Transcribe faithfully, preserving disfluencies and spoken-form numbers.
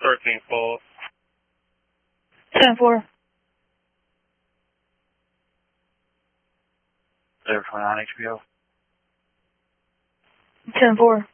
thirteen four. ten four. zero twenty-nine H P O. ten four.